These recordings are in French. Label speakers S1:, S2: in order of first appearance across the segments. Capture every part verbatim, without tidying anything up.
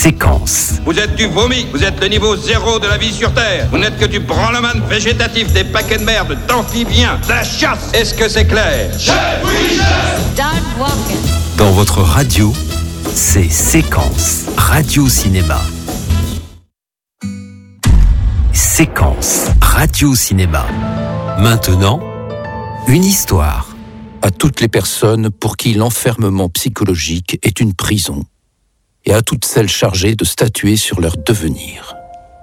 S1: Séquence.
S2: Vous êtes du vomi, vous êtes le niveau zéro de la vie sur Terre. Vous n'êtes que du branleman végétatif, des paquets de merde, d'amphibiens, de la chasse. Est-ce que c'est clair?
S3: Chef, oui, chef.
S4: Start walking.
S1: Dans votre radio, c'est Séquence. Radio-cinéma. Séquence. Radio-cinéma. Maintenant, une histoire.
S5: À toutes les personnes pour qui l'enfermement psychologique est une prison, et à toutes celles chargées de statuer sur leur devenir.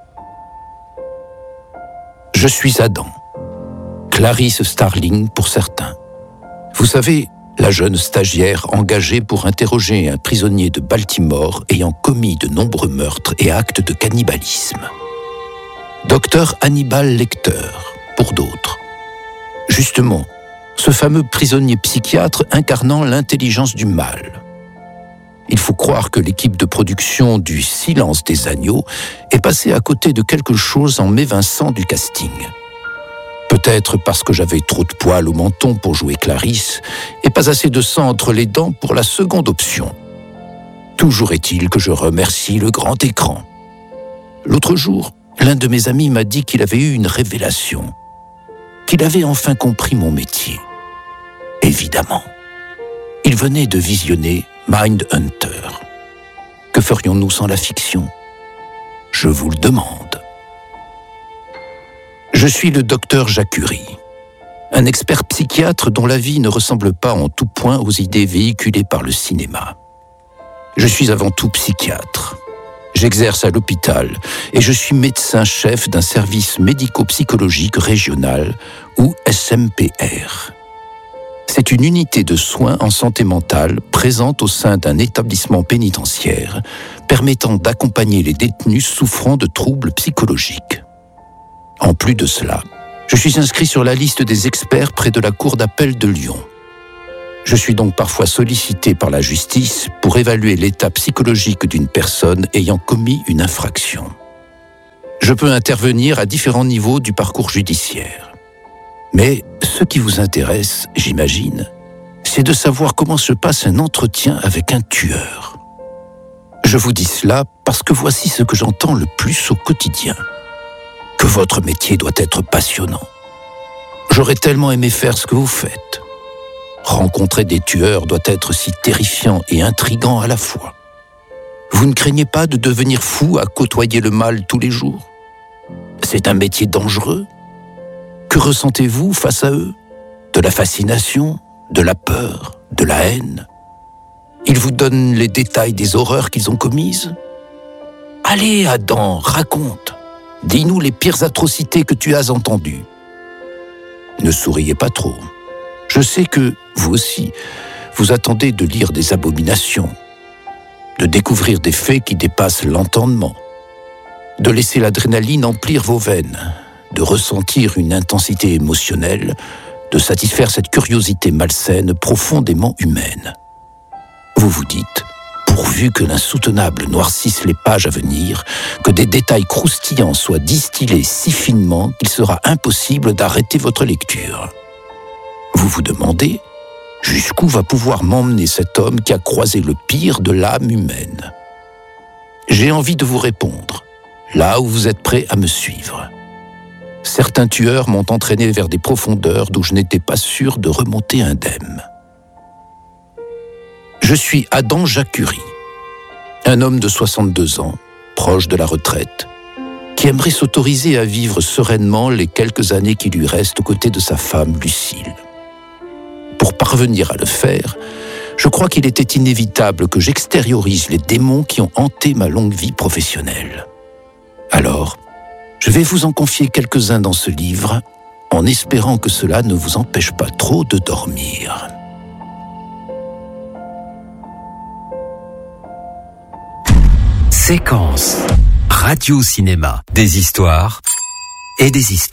S5: Je suis Adam, Clarice Starling pour certains. Vous savez, la jeune stagiaire engagée pour interroger un prisonnier de Baltimore ayant commis de nombreux meurtres et actes de cannibalisme. Docteur Hannibal Lecter, pour d'autres. Justement, ce fameux prisonnier psychiatre incarnant l'intelligence du mal. Il faut croire que l'équipe de production du Silence des agneaux est passée à côté de quelque chose en m'évinçant du casting. Peut-être parce que j'avais trop de poils au menton pour jouer Clarisse et pas assez de sang entre les dents pour la seconde option. Toujours est-il que je remercie le grand écran. L'autre jour, l'un de mes amis m'a dit qu'il avait eu une révélation, qu'il avait enfin compris mon métier. Évidemment. Il venait de visionner Mindhunter. Que ferions-nous sans la fiction? Je vous le demande. Je suis le docteur Jacuri, un expert psychiatre dont la vie ne ressemble pas en tout point aux idées véhiculées par le cinéma. Je suis avant tout psychiatre. J'exerce à l'hôpital et je suis médecin-chef d'un service médico-psychologique régional ou S M P R. C'est une unité de soins en santé mentale présente au sein d'un établissement pénitentiaire permettant d'accompagner les détenus souffrant de troubles psychologiques. En plus de cela, je suis inscrit sur la liste des experts près de la Cour d'appel de Lyon. Je suis donc parfois sollicité par la justice pour évaluer l'état psychologique d'une personne ayant commis une infraction. Je peux intervenir à différents niveaux du parcours judiciaire. Mais ce qui vous intéresse, j'imagine, c'est de savoir comment se passe un entretien avec un tueur. Je vous dis cela parce que voici ce que j'entends le plus au quotidien. Que votre métier doit être passionnant. J'aurais tellement aimé faire ce que vous faites. Rencontrer des tueurs doit être si terrifiant et intriguant à la fois. Vous ne craignez pas de devenir fou à côtoyer le mal tous les jours? C'est un métier dangereux. Que ressentez-vous face à eux? De la fascination, de la peur, de la haine? Ils vous donnent les détails des horreurs qu'ils ont commises? Allez, Adam, raconte. Dis-nous les pires atrocités que tu as entendues. Ne souriez pas trop. Je sais que, vous aussi, vous attendez de lire des abominations, de découvrir des faits qui dépassent l'entendement, de laisser l'adrénaline emplir vos veines, de ressentir une intensité émotionnelle, de satisfaire cette curiosité malsaine profondément humaine. Vous vous dites, pourvu que l'insoutenable noircisse les pages à venir, que des détails croustillants soient distillés si finement qu'il sera impossible d'arrêter votre lecture. Vous vous demandez, jusqu'où va pouvoir m'emmener cet homme qui a croisé le pire de l'âme humaine? J'ai envie de vous répondre, là où vous êtes prêt à me suivre. Certains tueurs m'ont entraîné vers des profondeurs d'où je n'étais pas sûr de remonter indemne. Je suis Adam Jacuri, un homme de soixante-deux ans, proche de la retraite, qui aimerait s'autoriser à vivre sereinement les quelques années qui lui restent aux côtés de sa femme Lucille. Pour parvenir à le faire, je crois qu'il était inévitable que j'extériorise les démons qui ont hanté ma longue vie professionnelle. Alors, je vais vous en confier quelques-uns dans ce livre, en espérant que cela ne vous empêche pas trop de dormir.
S1: Séquence. Radio-cinéma. Des histoires et des histoires.